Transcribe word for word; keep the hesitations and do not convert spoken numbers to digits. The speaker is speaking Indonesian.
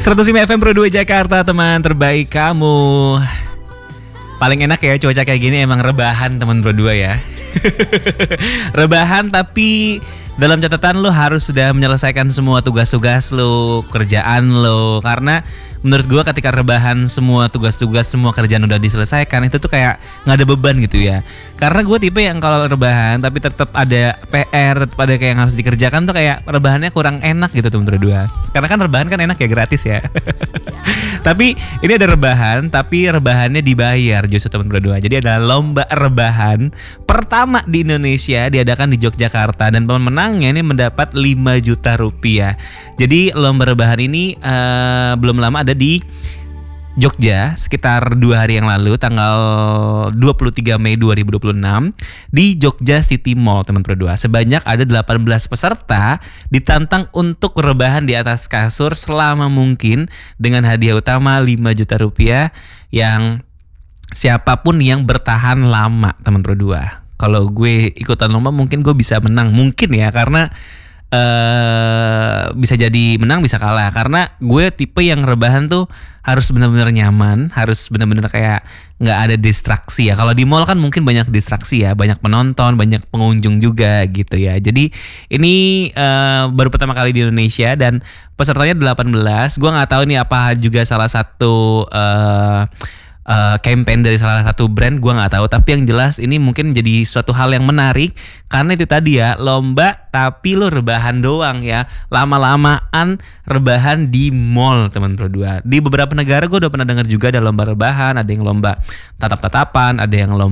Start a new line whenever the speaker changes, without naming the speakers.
seratus lima F M Pro dua Jakarta, teman terbaik kamu. Paling enak ya cuaca kayak gini emang rebahan teman Pro dua ya. Rebahan tapi dalam catatan lo harus sudah menyelesaikan semua tugas-tugas lo, kerjaan lo. Karena menurut gue ketika rebahan semua tugas-tugas, semua kerjaan udah diselesaikan, itu tuh kayak gak ada beban gitu ya. Karena gue tipe yang kalau rebahan tapi tetap ada P R, tetap ada kayak yang harus dikerjakan tuh kayak rebahannya kurang enak gitu teman Pro dua. Karena kan rebahan kan enak ya, gratis ya. Tapi ini ada rebahan, tapi rebahannya dibayar justru teman Pro dua. Jadi ada lomba rebahan pertama di Indonesia diadakan di Yogyakarta dan pemenangnya ini mendapat lima juta rupiah. Jadi lomba rebahan ini uh, belum lama ada di Jogja sekitar dua hari yang lalu, tanggal dua puluh tiga Mei dua ribu dua puluh enam di Jogja City Mall teman Pro dua. Sebanyak ada delapan belas peserta ditantang untuk rebahan di atas kasur selama mungkin dengan hadiah utama lima juta rupiah yang siapapun yang bertahan lama teman Pro dua. Kalau gue ikutan lomba mungkin gue bisa menang, mungkin ya, karena Uh, bisa jadi menang bisa kalah. Karena gue tipe yang rebahan tuh harus benar-benar nyaman, harus benar-benar kayak nggak ada distraksi ya. Kalau di mall kan mungkin banyak distraksi ya, banyak penonton, banyak pengunjung juga gitu ya. Jadi ini uh, baru pertama kali di Indonesia dan pesertanya delapan belas. Gue nggak tahu nih apa juga salah satu uh, Uh, campaign dari salah satu brand, gue nggak tahu, tapi yang jelas ini mungkin jadi suatu hal yang menarik karena itu tadi ya, lomba tapi lo rebahan doang ya, lama-lamaan rebahan di mall teman Pro dua. Di beberapa negara gue udah pernah dengar juga ada lomba rebahan, ada yang lomba tatap-tatapan, ada yang lomba